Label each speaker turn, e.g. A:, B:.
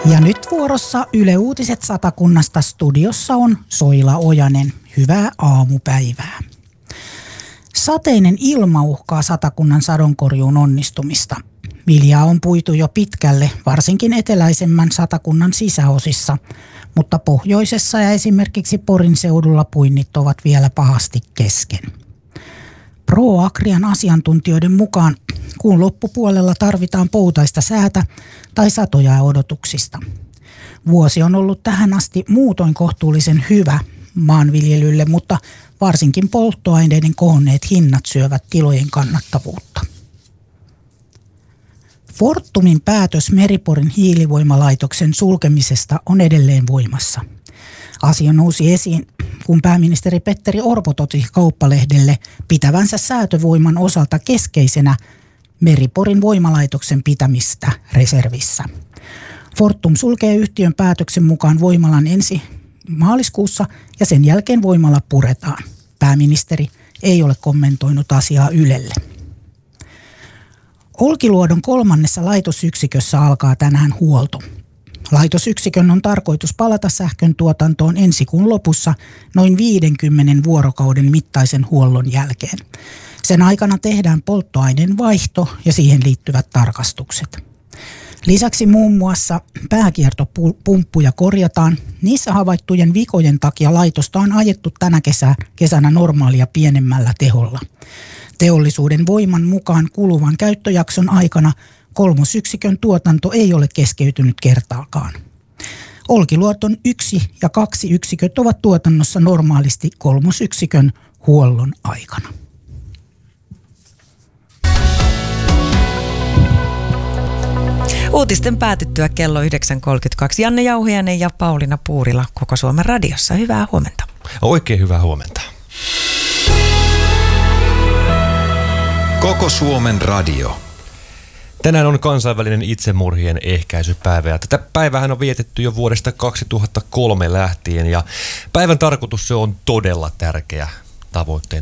A: Ja nyt vuorossa Yle Uutiset Satakunnasta. Studiossa on Soila Ojanen. Hyvää aamupäivää. Sateinen ilma uhkaa Satakunnan sadonkorjuun onnistumista. Viljaa on puitu jo pitkälle, varsinkin eteläisemmän Satakunnan sisäosissa, mutta pohjoisessa ja esimerkiksi Porin seudulla puinnit ovat vielä pahasti kesken. ProAgrian asiantuntijoiden mukaan kuun loppupuolella tarvitaan poutaista säätä tai satoja odotuksista. Vuosi on ollut tähän asti muutoin kohtuullisen hyvä maanviljelylle, mutta varsinkin polttoaineiden kohonneet hinnat syövät tilojen kannattavuutta. Fortumin päätös Meri-Porin hiilivoimalaitoksen sulkemisesta on edelleen voimassa. Asia nousi esiin, kun pääministeri Petteri Orpo totesi Kauppalehdelle pitävänsä säätövoiman osalta keskeisenä Meri-Porin voimalaitoksen pitämistä reservissä. Fortum sulkee yhtiön päätöksen mukaan voimalan ensi maaliskuussa ja sen jälkeen voimala puretaan. Pääministeri ei ole kommentoinut asiaa Ylelle. Olkiluodon 3. laitosyksikössä alkaa tänään huolto. Laitosyksikön on tarkoitus palata sähkön tuotantoon ensi kuun lopussa noin 50 vuorokauden mittaisen huollon jälkeen. Sen aikana tehdään polttoaineen vaihto ja siihen liittyvät tarkastukset. Lisäksi muun muassa pääkiertopumppuja korjataan. Niissä havaittujen vikojen takia laitosta on ajettu tänä kesänä normaalia pienemmällä teholla. Teollisuuden voiman mukaan kuluvan käyttöjakson aikana kolmosyksikön tuotanto ei ole keskeytynyt kertaakaan. Olkiluoton 1 ja 2 yksiköt ovat tuotannossa normaalisti kolmosyksikön huollon aikana.
B: Uutisten päätyttyä kello 9.32. Janne Jauhiainen ja Pauliina Puurila Koko Suomen radiossa. Hyvää huomenta.
C: Oikein hyvää huomenta.
D: Koko Suomen radio.
C: Tänään on kansainvälinen itsemurhien ehkäisypäivä ja tätä päivähän on vietetty jo vuodesta 2003 lähtien ja päivän tarkoitus se on todella tärkeä tavoitteen